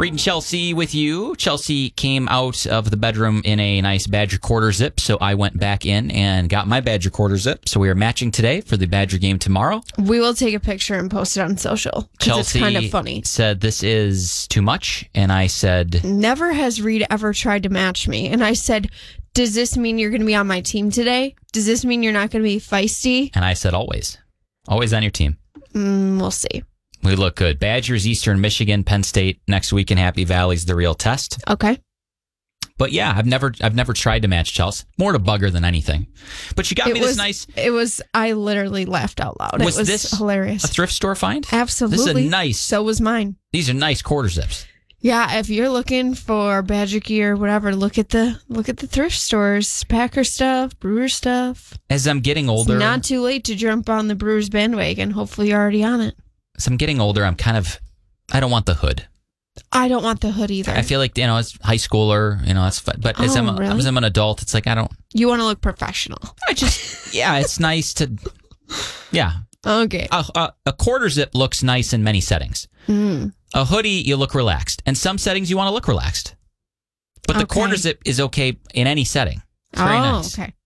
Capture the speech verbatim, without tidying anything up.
Reading Chelsea with you. Chelsea came out of the bedroom in a nice Badger quarter zip, so I went back in and got my Badger quarter zip. So we are matching today for the Badger game tomorrow. We will take a picture and post it on social. Chelsea it's kind of funny. Said this is too much, and I said, never has Reed ever tried to match me. And I said, does this mean you're going to be on my team today? Does this mean you're not going to be feisty? And I said, always. Always on your team. Mm, we'll see. We look good. Badgers, Eastern Michigan, Penn State next week in Happy Valley's the real test. Okay. But yeah, I've never I've never tried to match Chelsea. More to bugger than anything. But you got it me was, this nice. It was, I literally laughed out loud. Was it was this hilarious. A thrift store find? Absolutely. This is a nice. So was mine. These are nice quarter zips. Yeah, if you're looking for Badger gear, whatever, look at the look at the thrift stores. Packer stuff, Brewer stuff. As I'm getting older. It's not too late to jump on the Brewers bandwagon. Hopefully you're already on it. As I'm getting older, I'm kind of, I don't want the hood. I don't want the hood either. I feel like, you know, as high schooler, you know, that's fun. But as, oh, I'm a, really? as I'm an adult, it's like, I don't. You want to look professional. I just, yeah, it's nice to, yeah. Okay. A, a, a quarter zip looks nice in many settings. Mm. A hoodie, you look relaxed. In some settings, you want to look relaxed. But the Okay. quarter zip is okay in any setting. It's very oh, nice. okay.